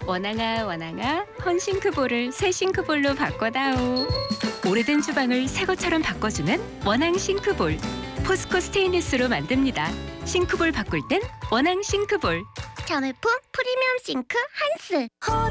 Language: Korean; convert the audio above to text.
원앙아 원앙아 헌싱크볼을 새 싱크볼로 바꿔다오. 오래된 주방을 새 것처럼 바꿔주는 원앙 싱크볼. 포스코 스테인리스로 만듭니다. 싱크볼 바꿀 땐 원앙 싱크볼. 자매품 프리미엄 싱크 한스.